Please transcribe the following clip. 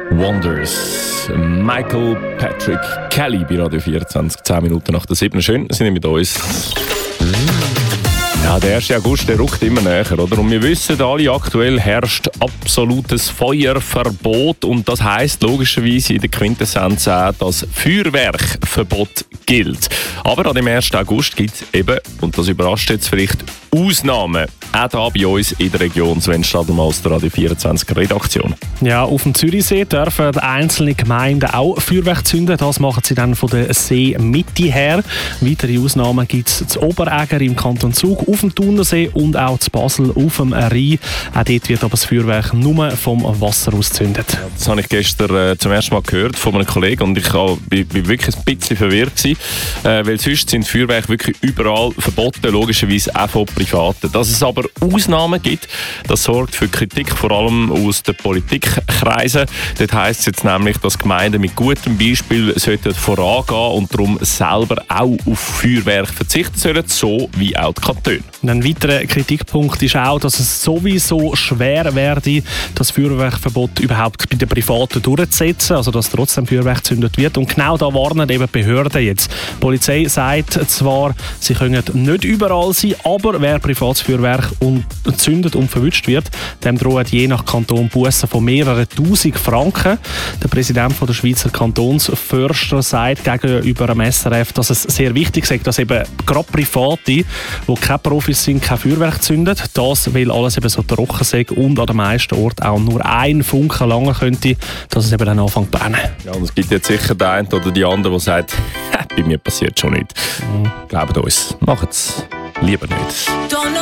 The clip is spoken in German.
Wonders. Michael Patrick Kelly bei Radio 24, 10 Minuten nach der 7. Schön, sind Sie mit uns. Ja, der 1. August, der rückt immer näher, oder? Und wir wissen alle, aktuell herrscht absolutes Feuerverbot und das heisst logischerweise in der Quintessenz auch, dass Feuerwerkverbot gilt. Aber an dem 1. August gibt es eben, und das überrascht jetzt vielleicht, Ausnahmen. Auch hier bei uns in der Region. Sven Stadelmann aus der Radio 24 Redaktion. Ja, auf dem Zürichsee dürfen einzelne Gemeinden auch Feuerwerk zünden. Das machen sie dann von der Seemitte her. Weitere Ausnahmen gibt es zu Oberäger im Kanton Zug, auf dem Thunersee und auch zu Basel auf dem Rhein. Auch dort wird aber das Feuerwerk nur vom Wasser aus gezündet. Das habe ich gestern zum ersten Mal gehört von einem Kollegen und ich war wirklich ein bisschen verwirrt gewesen, weil sonst sind Feuerwerke wirklich überall verboten, logischerweise auch von Privaten. Dass es aber Ausnahmen gibt, das sorgt für Kritik, vor allem aus den Politikkreisen. Dort heisst es jetzt nämlich, dass Gemeinden mit gutem Beispiel sollten vorangehen und darum selber auch auf Feuerwerk verzichten sollen, so wie auch die Kantone. Ein weiterer Kritikpunkt ist auch, dass es sowieso schwer werde, das Feuerwerkverbot überhaupt bei den Privaten durchzusetzen, also dass trotzdem Feuerwerk gezündet wird. Und genau da warnen eben Behörden jetzt. Die Polizei sagt zwar, sie können nicht überall sein, aber wer privates Feuerwerk zündet und verwünscht wird, dem drohen je nach Kanton Bussen von mehreren tausend Franken. Der Präsident der Schweizer Kantonsförster sagt gegenüber dem SRF, dass es sehr wichtig ist, dass eben gerade Private, die keine Profis sind, kein Feuerwerk zünden. Das, weil alles eben so trocken sei und an den meisten Orten auch nur ein Funken lange könnte, dass es eben dann anfängt zu brennen. Ja, und es gibt jetzt sicher den einen oder die andere, der sagt, bei mir passiert schon nichts. Glaubt uns, macht es lieber nicht.